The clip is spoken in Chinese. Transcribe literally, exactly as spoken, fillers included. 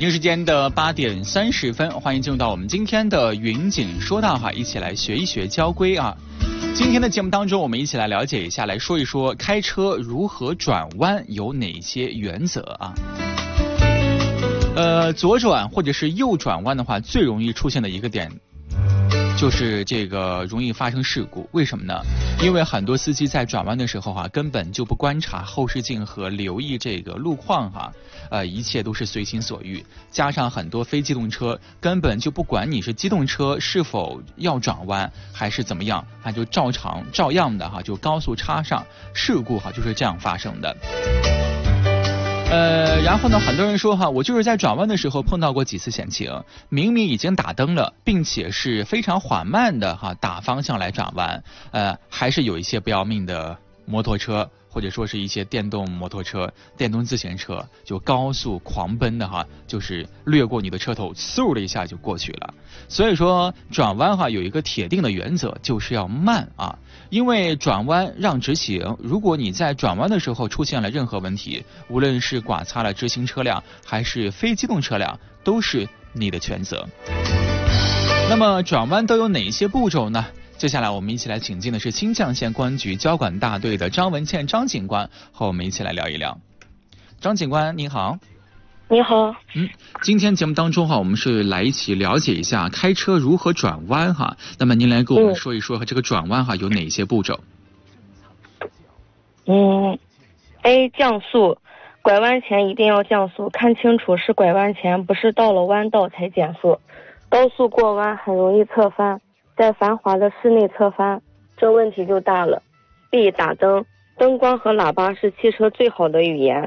京时间的八点三十分，欢迎进入到我们今天的云锦说大话，一起来学一学交规啊。今天的节目当中，我们一起来了解一下，来说一说开车如何转弯有哪些原则啊。呃，左转或者是右转弯的话，最容易出现的一个点就是这个容易发生事故。为什么呢？因为很多司机在转弯的时候哈、啊，根本就不观察后视镜和留意这个路况哈、啊，呃，一切都是随心所欲。加上很多非机动车根本就不管你是机动车是否要转弯还是怎么样，它就照常照样的哈、啊，就高速插上，事故哈、啊、就是这样发生的。呃，然后呢，很多人说哈，我就是在转弯的时候碰到过几次险情，明明已经打灯了，并且是非常缓慢的哈打方向来转弯，呃，还是有一些不要命的摩托车，或者说是一些电动摩托车、电动自行车，就高速狂奔的哈，就是掠过你的车头，嗖的一下就过去了。所以说转弯哈有一个铁定的原则，就是要慢啊。因为转弯让直行，如果你在转弯的时候出现了任何问题，无论是剐擦了直行车辆还是非机动车辆，都是你的全责。那么转弯都有哪些步骤呢？接下来我们一起来请进的是新绛县公安局交管大队的张文倩张警官，和我们一起来聊一聊。张警官您好。 你好。 嗯，今天节目当中哈，我们是来一起了解一下开车如何转弯哈。那么您来给我们说一说这个转弯哈有哪些步骤？ 嗯 ，A 降速，拐弯前一定要降速，看清楚是拐弯前，不是到了弯道才减速。高速过弯很容易侧翻，在繁华的市内侧翻，这问题就大了。B 打灯，灯光和喇叭是汽车最好的语言。